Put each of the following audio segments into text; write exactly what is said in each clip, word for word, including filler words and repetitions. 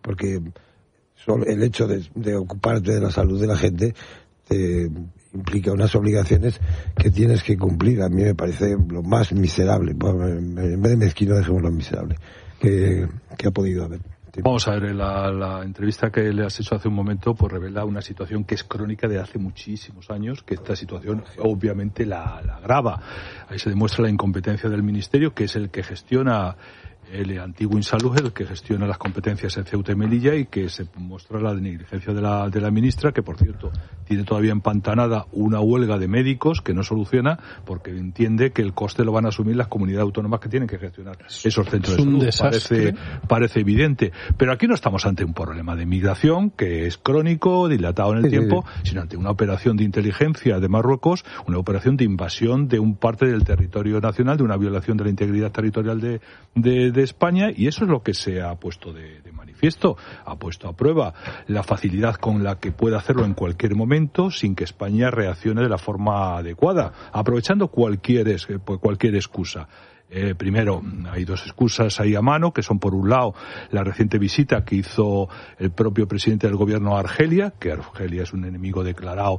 porque solo el hecho de, de ocuparte de la salud de la gente te implica unas obligaciones que tienes que cumplir. A mí me parece lo más miserable, en vez de mezquino dejemos lo miserable que, que ha podido haber. Vamos a ver, la, la entrevista que le has hecho hace un momento pues revela una situación que es crónica de hace muchísimos años, que esta situación obviamente la, la agrava. Ahí se demuestra la incompetencia del Ministerio, que es el que gestiona el antiguo Insalud, el que gestiona las competencias en Ceuta y Melilla, y que se muestra la negligencia de la, de la ministra, que por cierto tiene todavía empantanada una huelga de médicos que no soluciona porque entiende que el coste lo van a asumir las comunidades autónomas que tienen que gestionar esos centros de salud. Parece, parece evidente. Pero aquí no estamos ante un problema de migración que es crónico, dilatado en el sí, tiempo, sí. sino ante una operación de inteligencia de Marruecos, una operación de invasión de un parte del territorio nacional, de una violación de la integridad territorial de, de, de España, y eso es lo que se ha puesto de, de manifiesto, ha puesto a prueba la facilidad con la que puede hacerlo en cualquier momento sin que España reaccione de la forma adecuada, aprovechando cualquier, cualquier excusa. Eh, primero, hay dos excusas ahí a mano, que son por un lado la reciente visita que hizo el propio presidente del gobierno a Argelia, que Argelia es un enemigo declarado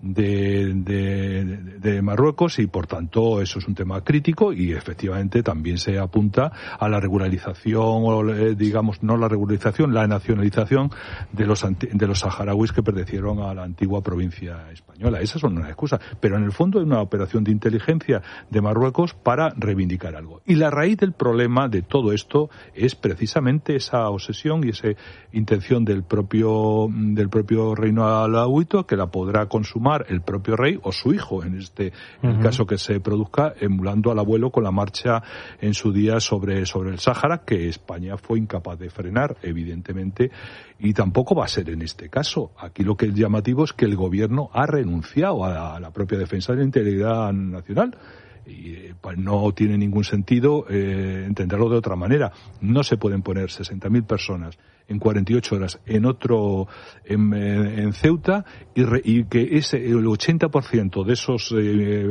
de, de, de Marruecos, y por tanto eso es un tema crítico, y efectivamente también se apunta a la regularización, o eh, digamos, no la regularización, la nacionalización de los, de los saharauis que pertenecieron a la antigua provincia española. Esas son una excusa, pero en el fondo es una operación de inteligencia de Marruecos para reivindicar algo. Y la raíz del problema de todo esto es precisamente esa obsesión y esa intención del propio del propio reino alauito, que la podrá consumar el propio rey o su hijo, en este en el uh-huh. caso que se produzca, emulando al abuelo con la marcha en su día sobre, sobre el Sáhara, que España fue incapaz de frenar, evidentemente, y tampoco va a ser en este caso. Aquí lo que es llamativo es que el gobierno ha renunciado a la propia defensa de la integridad nacional. Y pues no tiene ningún sentido eh, entenderlo de otra manera. No se pueden poner sesenta mil personas en cuarenta y ocho horas en otro en, en Ceuta y, re, y que ese el ochenta por ciento de esos eh,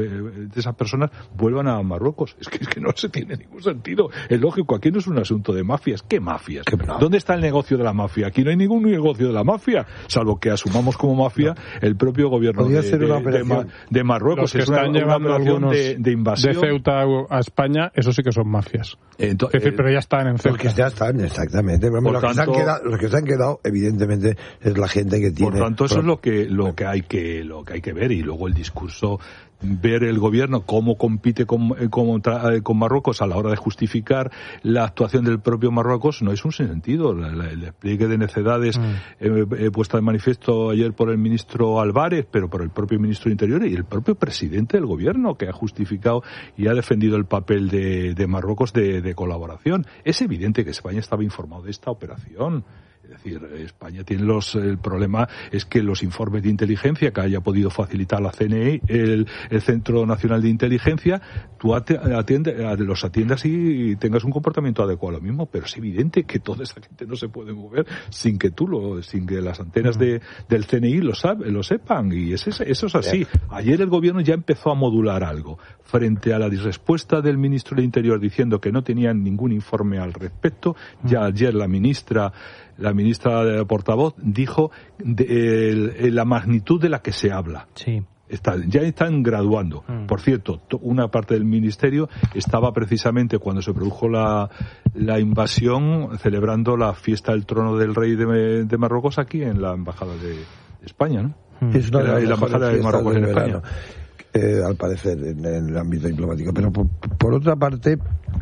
de esas personas vuelvan a Marruecos. Es que, es que no se tiene ningún sentido. Es lógico, aquí no es un asunto de mafias. ¿Qué mafias? ¿Qué ¿Dónde está el negocio de la mafia? Aquí no hay ningún negocio de la mafia, salvo que asumamos como mafia no. el propio gobierno de, ser una de, de, de Marruecos. Los que es una, están llevando una operación de, de invasión de Ceuta a España, eso sí que son mafias. Entonces, es decir, pero ya están en Ceuta. Los que ya están, exactamente. Por los, tanto, que se han quedado, los que se han quedado, evidentemente, es la gente que tiene. Por tanto, eso es lo que lo que hay que lo que hay que ver, y luego el discurso, ver el gobierno cómo compite con, con, con Marruecos a la hora de justificar la actuación del propio Marruecos, no es un sinsentido. El despliegue de necedades mm. eh, eh, puesta de manifiesto ayer por el ministro Álvarez, pero por el propio ministro de Interior y el propio presidente del gobierno, que ha justificado y ha defendido el papel de, de Marruecos de, de colaboración. Es evidente que España estaba informado de esta operación. Es decir, España tiene los, el problema es que los informes de inteligencia que haya podido facilitar la C N I, el, el Centro Nacional de Inteligencia, tú atiende, los atiendas y tengas un comportamiento adecuado a lo mismo, pero es evidente que toda esa gente no se puede mover sin que tú lo, sin que las antenas de, del C N I lo, sabe, lo sepan, y es, eso es así. Ayer el gobierno ya empezó a modular algo frente a la respuesta del ministro del Interior diciendo que no tenían ningún informe al respecto. Ya ayer la ministra la ministra de portavoz dijo de, eh, la magnitud de la que se habla. Sí. Está, ya están graduando. Mm. Por cierto, una parte del ministerio estaba precisamente cuando se produjo la, la invasión celebrando la fiesta del trono del rey de, de Marruecos aquí en la embajada de, de España, ¿no? Mm. Es una de las la embajada de Marruecos en España. Eh, al parecer, en, en el ámbito diplomático. Pero por, por otra parte,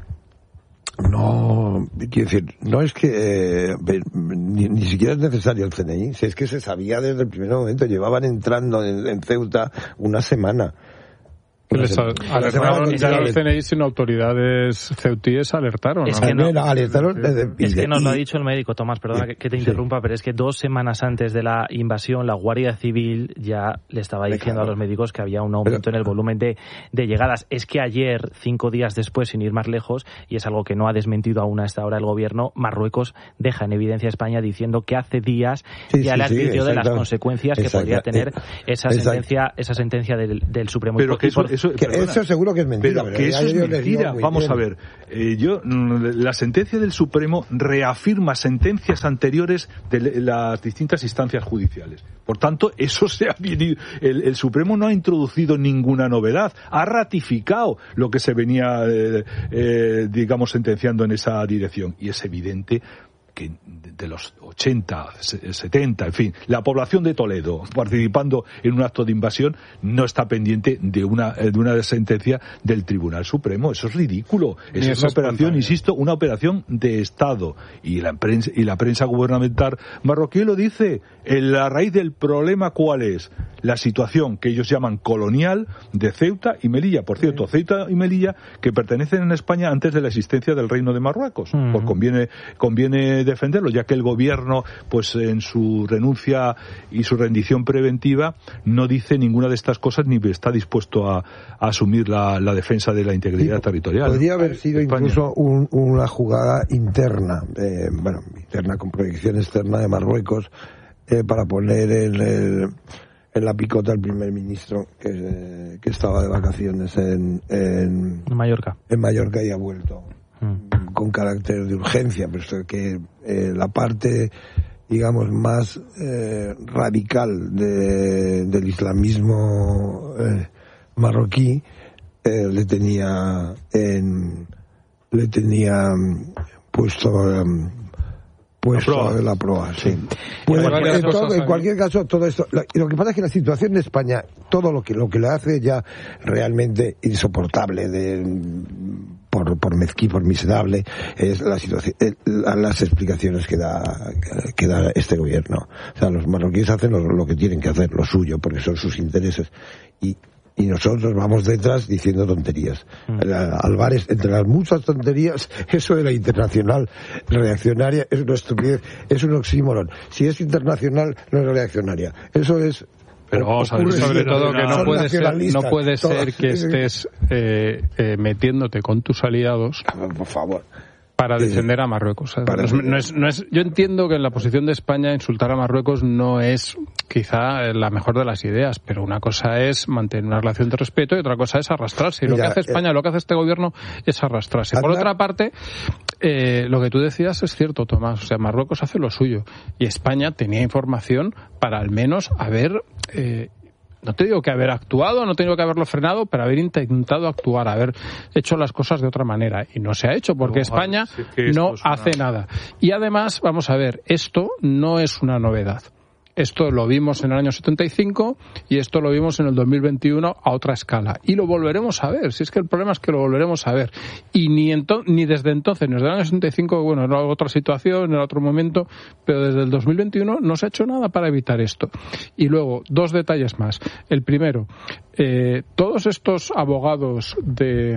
no, quiero decir, no es que eh, ni, ni siquiera es necesario el C N I, si es que se sabía desde el primer momento, llevaban entrando en, en Ceuta una semana. Les alertaron ya los C N I, sino autoridades ceutíes alertaron. Es ¿no? que, no, alertaron desde, es que nos lo ha dicho el médico, Tomás, perdona que, que te interrumpa, sí. pero es que dos semanas antes de la invasión, la Guardia Civil ya le estaba diciendo claro. a los médicos que había un aumento pero, en el volumen de, de llegadas. Es que ayer, cinco días después, sin ir más lejos, y es algo que no ha desmentido aún a esta hora el gobierno, Marruecos deja en evidencia a España diciendo que hace días sí, ya sí, le advirtió sí, de las consecuencias que podría tener esa sentencia, esa sentencia del, del Supremo. Pero que eso, eso, que eso seguro que es mentira. Pero, pero que eso es mentira. Vamos bien. a ver. Eh, yo, la sentencia del Supremo reafirma sentencias anteriores de las distintas instancias judiciales. Por tanto, eso se ha venido. El, el Supremo no ha introducido ninguna novedad. Ha ratificado lo que se venía, eh, eh, digamos, sentenciando en esa dirección. Y es evidente que de los ochenta, setenta, en fin, la población de Toledo participando en un acto de invasión no está pendiente de una de una sentencia del Tribunal Supremo. Eso es ridículo. Es una operación, espontáneo. insisto, una operación de Estado. Y la prensa, y la prensa gubernamental marroquí lo dice. En la raíz del problema, ¿cuál es? La situación que ellos llaman colonial de Ceuta y Melilla. Por cierto, Ceuta y Melilla que pertenecen a España antes de la existencia del Reino de Marruecos. Uh-huh. Pues conviene, conviene defenderlo, ya que el gobierno, pues en su renuncia y su rendición preventiva, no dice ninguna de estas cosas ni está dispuesto a, a asumir la, la defensa de la integridad sí, territorial. Podría haber sido España. incluso un, una jugada interna, eh, bueno, interna con proyección externa de Marruecos, eh, para poner en, el, en la picota al primer ministro que, eh, que estaba de vacaciones en, en, en Mallorca. En Mallorca y ha vuelto. Con carácter de urgencia, pero esto que eh, la parte, digamos, más eh, radical de, del islamismo eh, marroquí eh, le tenía en, le tenía puesto um, puesto la proa, la proa sí. Pues, en, en, todo, en cualquier caso, todo esto, lo, lo que pasa es que la situación de España, todo lo que lo que le hace ya realmente insoportable de por por mezquí, por miserable, es la situación, las explicaciones que da que da este gobierno. O sea, los marroquíes hacen lo, lo que tienen que hacer, lo suyo, porque son sus intereses, y y nosotros vamos detrás diciendo tonterías. Mm. Álvarez, entre las muchas tonterías, eso de la internacional reaccionaria es una estupidez, es un oxímoron. Si es internacional, no es reaccionaria. Eso es... Pero vamos a ver, sobre todo que no puede ser, no puede ser que estés eh, eh, metiéndote con tus aliados, por favor, para defender a Marruecos. No es, no es, no es, yo entiendo que en la posición de España insultar a Marruecos no es quizá la mejor de las ideas, pero una cosa es mantener una relación de respeto y otra cosa es arrastrarse. Y lo Mira, que hace España, eh, lo que hace este gobierno es arrastrarse. Por otra parte, eh, lo que tú decías es cierto, Tomás. O sea, Marruecos hace lo suyo y España tenía información para al menos haber... Eh, no te digo que haber actuado, no te digo que haberlo frenado, pero haber intentado actuar, haber hecho las cosas de otra manera. Y no se ha hecho, porque no, España sí no hace una... nada. Y además, vamos a ver, esto no es una novedad. Esto lo vimos en el año setenta y cinco y esto lo vimos en el dos mil veintiuno a otra escala. Y lo volveremos a ver. Si es que el problema es que lo volveremos a ver. Y ni, ento- ni desde entonces, ni desde el año setenta y cinco, bueno, era otra situación, era otro momento, pero desde el dos mil veintiuno no se ha hecho nada para evitar esto. Y luego, dos detalles más. El primero, eh, todos estos abogados de,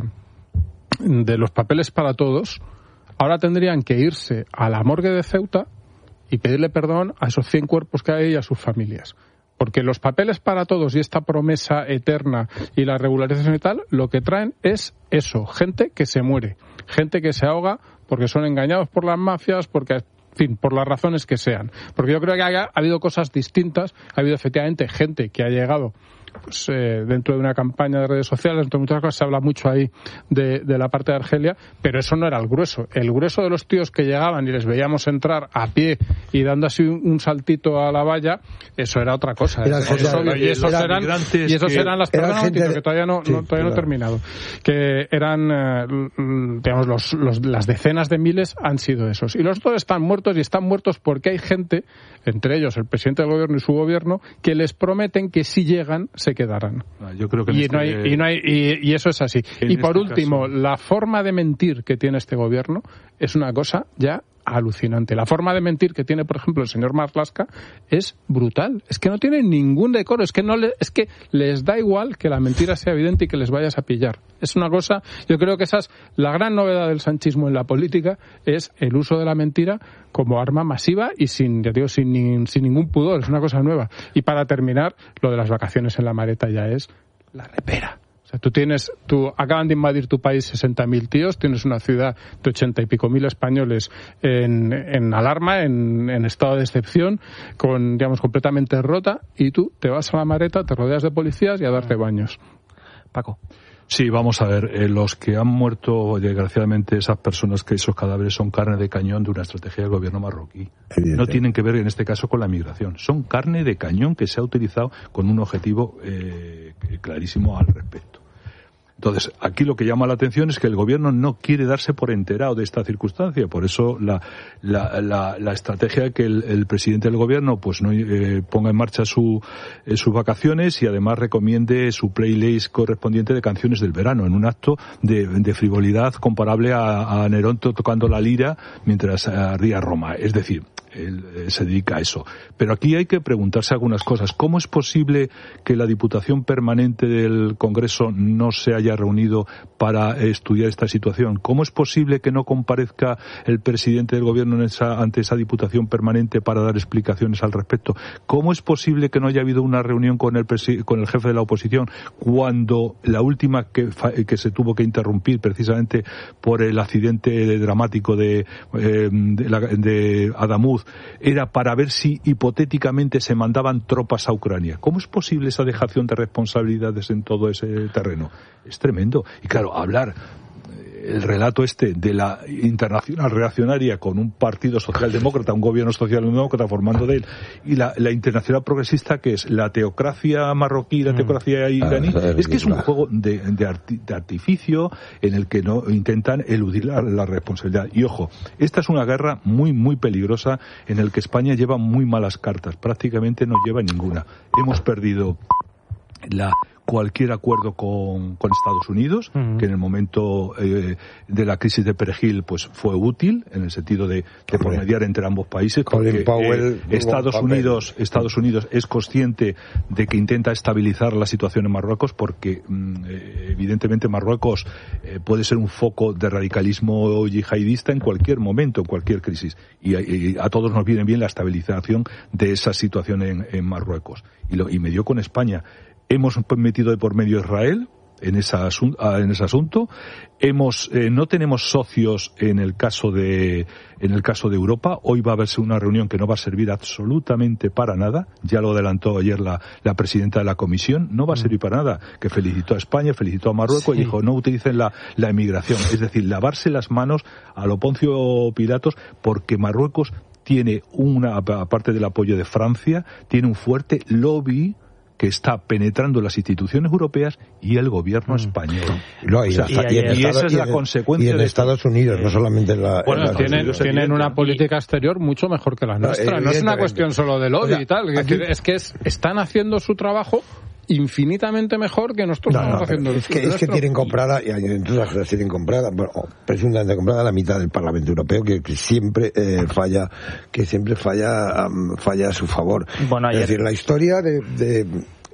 de los papeles para todos ahora tendrían que irse a la morgue de Ceuta y pedirle perdón a esos cien cuerpos que hay y a sus familias. Porque los papeles para todos y esta promesa eterna y la regularización y tal, lo que traen es eso, gente que se muere, gente que se ahoga porque son engañados por las mafias, porque, en fin, por las razones que sean. Porque yo creo que haya, ha habido cosas distintas, ha habido efectivamente gente que ha llegado pues eh, dentro de una campaña de redes sociales, dentro de muchas cosas se habla mucho ahí de, de la parte de Argelia, pero eso no era el grueso. El grueso de los tíos que llegaban y les veíamos entrar a pie y dando así un, un saltito a la valla, eso era otra cosa. Era, eso, era, eso, y esos eran, y esos que, eran las personas que todavía no, sí, no todavía claro. no he terminado, que eran eh, digamos los, los, las decenas de miles han sido esos, y los otros están muertos, y están muertos porque hay gente, entre ellos el presidente del gobierno y su gobierno, que les prometen que si llegan se quedarán. Yo creo que y, este... no hay, y, no hay, y, y eso es así. Y por este último, caso... la forma de mentir que tiene este gobierno es una cosa ya alucinante. La forma de mentir que tiene, por ejemplo, el señor Marlaska es brutal. Es que no tiene ningún decoro. Es que no le, es que les da igual que la mentira sea evidente y que les vayas a pillar. Es una cosa, yo creo que esa es la gran novedad del sanchismo en la política, es el uso de la mentira como arma masiva y sin, ya digo, sin, sin ningún pudor. Es una cosa nueva. Y para terminar, lo de las vacaciones en la maleta ya es la repera. O sea, tú tienes, tú acaban de invadir tu país sesenta mil tíos, tienes una ciudad de ochenta y pico mil españoles en, en alarma, en, en estado de excepción, con, digamos, completamente rota, y tú te vas a la maleta, te rodeas de policías y a darte baños. Paco. Sí, vamos a ver, eh, los que han muerto, desgraciadamente, esas personas, que esos cadáveres son carne de cañón de una estrategia del gobierno marroquí. No tienen que ver en este caso con la migración, son carne de cañón que se ha utilizado con un objetivo eh, clarísimo al respecto. Entonces, aquí lo que llama la atención es que el gobierno no quiere darse por enterado de esta circunstancia. Por eso la, la, la, la estrategia que el, el presidente del gobierno pues no eh, ponga en marcha su, eh, sus vacaciones y además recomiende su playlist correspondiente de canciones del verano, en un acto de, de frivolidad comparable a, a Nerón tocando la lira mientras ardía Roma. Es decir, él eh, se dedica a eso. Pero aquí hay que preguntarse algunas cosas. ¿Cómo es posible que la Diputación Permanente del Congreso no se haya reunido para estudiar esta situación? ¿Cómo es posible que no comparezca el presidente del gobierno en esa, ante esa Diputación Permanente para dar explicaciones al respecto? ¿Cómo es posible que no haya habido una reunión con el, presi- con el jefe de la oposición cuando la última que, que se tuvo que interrumpir precisamente por el accidente dramático de, eh, de, la, de Adamuz era para ver si hipotéticamente se mandaban tropas a Ucrania? ¿Cómo es posible esa dejación de responsabilidades en todo ese terreno? Es tremendo. Y claro, hablar el relato este de la internacional reaccionaria con un partido socialdemócrata, un gobierno socialdemócrata formando de él, y la, la internacional progresista, que es la teocracia marroquí, la teocracia iraní, ah, es que es un juego de, de, arti, de artificio en el que no intentan eludir la, la responsabilidad. Y ojo, esta es una guerra muy, muy peligrosa en el que España lleva muy malas cartas, prácticamente no lleva ninguna. Hemos perdido la cualquier acuerdo con, con Estados Unidos, uh-huh. que en el momento eh, de la crisis de Perejil pues fue útil en el sentido de, de mediar entre ambos países, porque eh, Estados Unidos Estados Unidos es consciente de que intenta estabilizar la situación en Marruecos, porque eh, evidentemente Marruecos eh, puede ser un foco de radicalismo yihadista en cualquier momento, en cualquier crisis, y, y a todos nos viene bien la estabilización de esa situación en, en Marruecos, y, lo, y me dio con España. Hemos metido de por medio a Israel en, esa asun- en ese asunto. Hemos, eh, no tenemos socios en el caso de, en el caso de Europa. Hoy va a haberse una reunión que no va a servir absolutamente para nada. Ya lo adelantó ayer la, la presidenta de la Comisión. No va a servir para nada. Que felicitó a España, felicitó a Marruecos, sí. Y dijo, no utilicen la, la emigración. Es decir, lavarse las manos a lo Poncio Pilatos, porque Marruecos tiene una, aparte del apoyo de Francia, tiene un fuerte lobby que está penetrando las instituciones europeas y el gobierno mm. español. No, y, o sea, y, y, y, y esa es la en, consecuencia. Y en de Estados Unidos, no solamente en la... Bueno, en la tienen, tienen una política exterior mucho mejor que la nuestra. No, no es una cuestión solo de lobby, o sea, y tal. Aquí, es que es, están haciendo su trabajo infinitamente mejor que nosotros no, estamos no, haciendo. Es que, es que tienen comprada, y entre las cosas tienen comprada, bueno, presuntamente comprada la mitad del Parlamento Europeo, que, que siempre eh, falla, que siempre falla, um, falla a su favor. Bueno, ayer... Es decir, la historia de, de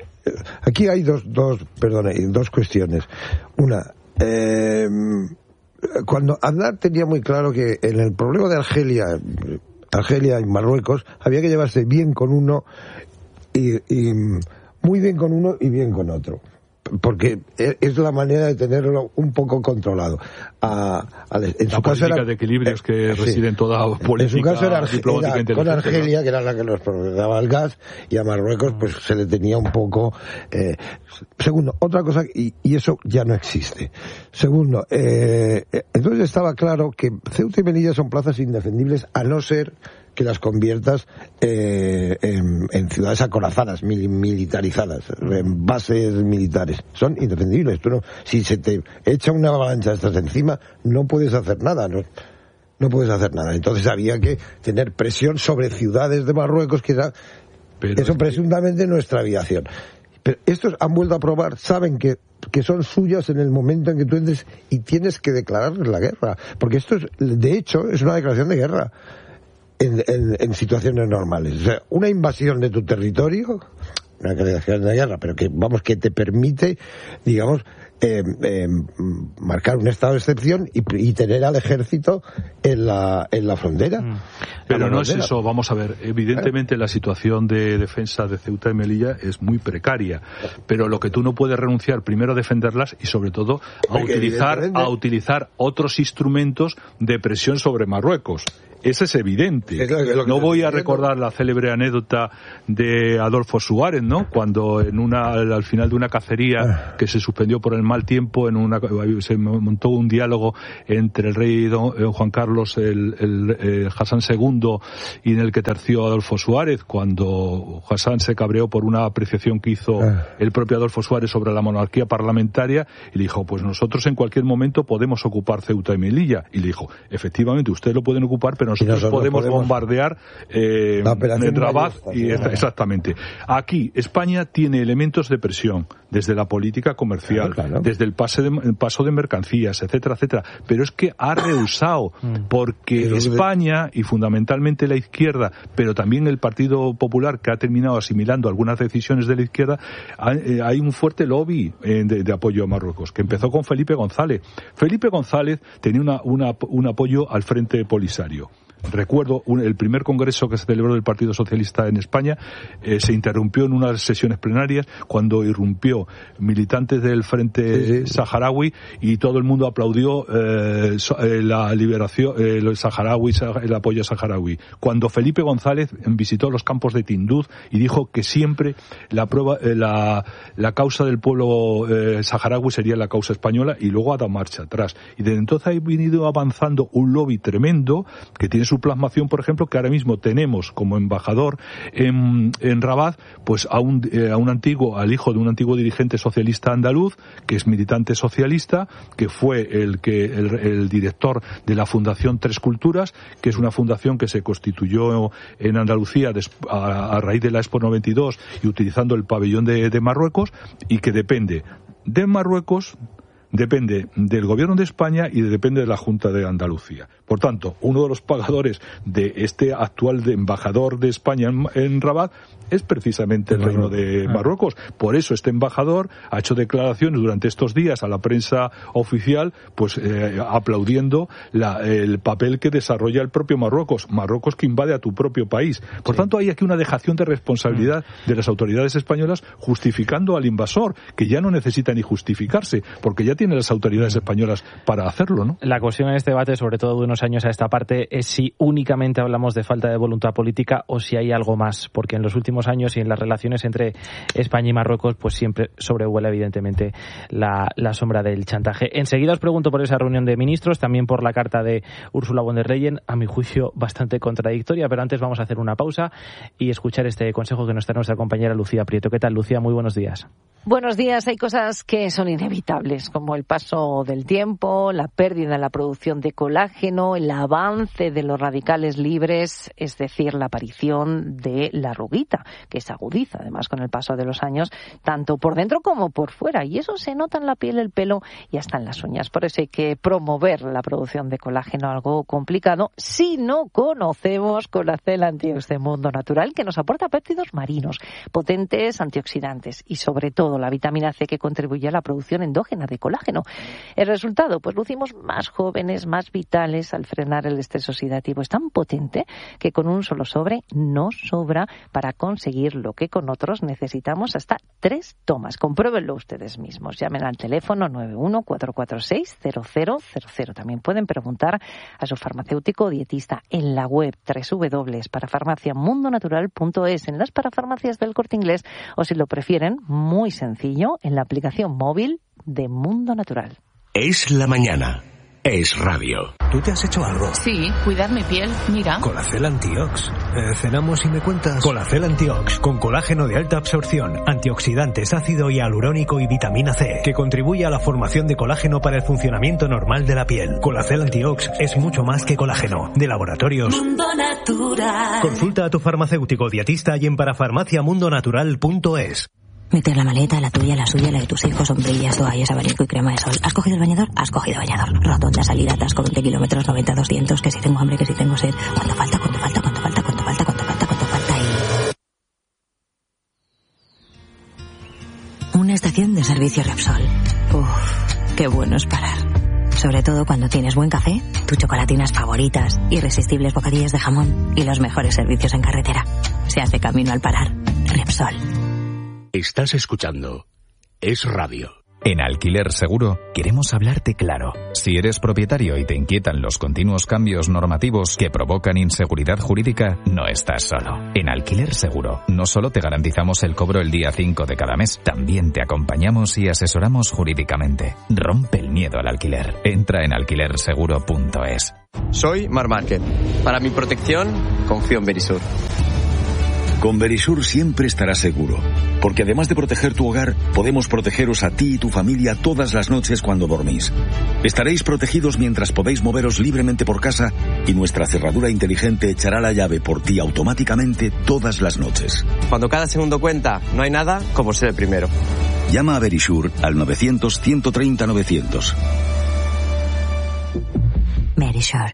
aquí hay dos, dos, perdone, dos cuestiones. Una, eh, cuando Aznar tenía muy claro que en el problema de Argelia, Argelia y Marruecos, había que llevarse bien con uno y, y muy bien con uno y bien con otro, porque es la manera de tenerlo un poco controlado. A, a, en la su caso era de equilibrios que sí, reside en toda política. En su caso era, era con Argelia, que era la que nos proporcionaba el gas, y a Marruecos pues se le tenía un poco. Eh, segundo, otra cosa, y, y eso ya no existe. Segundo, eh, entonces estaba claro que Ceuta y Melilla son plazas indefendibles, a no ser que las conviertas eh, en, en ciudades acorazadas, mil, militarizadas, en bases militares. Son indefendibles. Tú no, si se te echa una avalancha de estas encima, no puedes hacer nada. No, no puedes hacer nada. Entonces había que tener presión sobre ciudades de Marruecos, que era Pero eso es presuntamente que... nuestra aviación. Pero estos han vuelto a probar, saben que que son suyas en el momento en que tú entres y tienes que declararles la guerra. Porque esto es, de hecho, es una declaración de guerra. En, en, en situaciones normales. O sea, una invasión de tu territorio, una declaración de guerra, pero que, vamos, que te permite, digamos, eh, eh, marcar un estado de excepción y, y tener al ejército en la, en la frontera. Mm. Pero la no frontera. Es eso, vamos a ver, evidentemente la situación de defensa de Ceuta y Melilla es muy precaria, pero lo que tú no puedes renunciar, primero a defenderlas y sobre todo a utilizar, a utilizar otros instrumentos de presión sobre Marruecos. Ese es evidente. Es lo, es lo no voy a recordar la célebre anécdota de Adolfo Suárez, ¿no? Cuando en una, al final de una cacería que se suspendió por el mal tiempo, en una, se montó un diálogo entre el rey don, eh, Juan Carlos, el, el eh, Hassan segundo, y en el que terció Adolfo Suárez, cuando Hassan se cabreó por una apreciación que hizo el propio Adolfo Suárez sobre la monarquía parlamentaria, y le dijo, pues nosotros en cualquier momento podemos ocupar Ceuta y Melilla. Y le dijo, efectivamente, ustedes lo pueden ocupar, pero nosotros, nosotros podemos, podemos bombardear eh, en Rabat. Y esta, exactamente. Aquí, España tiene elementos de presión, desde la política comercial, claro, claro. desde el, pase de, el paso de mercancías, etcétera, etcétera. Pero es que ha rehusado, porque España, y fundamentalmente la izquierda, pero también el Partido Popular, que ha terminado asimilando algunas decisiones de la izquierda, hay, hay un fuerte lobby eh, de, de apoyo a Marruecos, que empezó con Felipe González. Felipe González tenía una, una, un apoyo al Frente Polisario. Recuerdo un, el primer congreso que se celebró del Partido Socialista en España, eh, se interrumpió en unas sesiones plenarias cuando irrumpió militantes del Frente sí, sí. Saharaui, y todo el mundo aplaudió eh, la liberación, eh, los saharauis, el apoyo saharaui. Cuando Felipe González visitó los campos de Tinduf y dijo que siempre la prueba, eh, la, la causa del pueblo eh, saharaui sería la causa española, y luego ha dado marcha atrás. Y desde entonces ha venido avanzando un lobby tremendo que tiene su plasmación, por ejemplo, que ahora mismo tenemos como embajador en, en Rabat, pues a un, eh, a un antiguo, al hijo de un antiguo dirigente socialista andaluz, que es militante socialista, que fue el que el, el director de la Fundación Tres Culturas, que es una fundación que se constituyó en Andalucía a, a raíz de la Expo noventa y dos y utilizando el pabellón de, de Marruecos, y que depende de Marruecos, depende del Gobierno de España y depende de la Junta de Andalucía. Por tanto, uno de los pagadores de este actual de embajador de España en, en Rabat es precisamente el Reino de Marruecos. Por eso este embajador ha hecho declaraciones durante estos días a la prensa oficial, pues eh, aplaudiendo la, el papel que desarrolla el propio Marruecos. Marruecos que invade a tu propio país. Por sí. tanto, hay aquí una dejación de responsabilidad de las autoridades españolas justificando al invasor, que ya no necesita ni justificarse, porque ya tiene las autoridades españolas para hacerlo, ¿no? La cuestión en este debate, sobre todo de unos años a esta parte, es si únicamente hablamos de falta de voluntad política o si hay algo más, porque en los últimos años y en las relaciones entre España y Marruecos, pues siempre sobrevuela evidentemente la, la sombra del chantaje. Enseguida os pregunto por esa reunión de ministros, también por la carta de Ursula von der Leyen, a mi juicio bastante contradictoria, pero antes vamos a hacer una pausa y escuchar este consejo que nos da nuestra compañera Lucía Prieto. ¿Qué tal, Lucía? Muy buenos días. Buenos días. Hay cosas que son inevitables, como el paso del tiempo, la pérdida en la producción de colágeno, el avance de los radicales libres, es decir, la aparición de la arruguita, que se agudiza además con el paso de los años, tanto por dentro como por fuera. Y eso se nota en la piel, el pelo y hasta en las uñas. Por eso hay que promover la producción de colágeno, algo complicado, si no conocemos Colacel Antiox de Mundo Natural, que nos aporta péptidos marinos, potentes antioxidantes y sobre todo la vitamina C, que contribuye a la producción endógena de colágeno. El resultado, pues lucimos más jóvenes, más vitales al frenar el estrés oxidativo. Es tan potente que con un solo sobre no sobra para conseguir lo que con otros necesitamos hasta tres tomas. Compruébenlo ustedes mismos. Llamen al teléfono nueve uno cuatro cuatro seis cero cero cero cero. También pueden preguntar a su farmacéutico o dietista en la web doble u doble u doble u punto para farmacia mundo natural punto es, en las parafarmacias del Corte Inglés, o si lo prefieren, muy sencillo, en la aplicación móvil de Mundo Natural. Es la mañana. Es radio. ¿Tú te has hecho algo? Sí, cuidar mi piel, mira. Colacel Antiox. Eh, cenamos y me cuentas. Colacel Antiox, con colágeno de alta absorción, antioxidantes, ácido hialurónico y vitamina C, que contribuye a la formación de colágeno para el funcionamiento normal de la piel. Colacel Antiox es mucho más que colágeno. De laboratorios Mundo Natural. Consulta a tu farmacéutico dietista y en parafarmacia mundo natural punto es. Meter la maleta, la tuya, la suya, la de tus hijos, sombrillas, toallas, abanico y crema de sol. ¿Has cogido el bañador? Has cogido bañador. Rotonda, salida, atasco, veinte kilómetros, noventa, doscientos, que si tengo hambre, que si tengo sed. ¿Cuánto falta? ¿Cuánto falta? ¿Cuánto falta? ¿Cuánto falta? ¿Cuánto falta? ¿Cuánto falta? Y... una estación de servicio Repsol. Uff, qué bueno es parar. Sobre todo cuando tienes buen café, tus chocolatinas favoritas, irresistibles bocadillas de jamón y los mejores servicios en carretera. Se hace camino al parar. Repsol. Estás escuchando Es Radio. En Alquiler Seguro queremos hablarte claro. Si eres propietario y te inquietan los continuos cambios normativos que provocan inseguridad jurídica, no estás solo. En Alquiler Seguro no solo te garantizamos el cobro el día cinco de cada mes, también te acompañamos y asesoramos jurídicamente. Rompe el miedo al alquiler. Entra en alquiler seguro punto es. Soy Mar Márquez. Para mi protección, confío en Verisur. Con Verisur siempre estarás seguro, porque además de proteger tu hogar, podemos protegeros a ti y tu familia todas las noches cuando dormís. Estaréis protegidos mientras podéis moveros libremente por casa y nuestra cerradura inteligente echará la llave por ti automáticamente todas las noches. Cuando cada segundo cuenta, no hay nada como ser el primero. Llama a Verisur al novecientos, ciento treinta, novecientos. Verisur.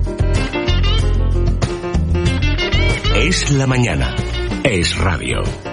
Es la mañana. Es radio.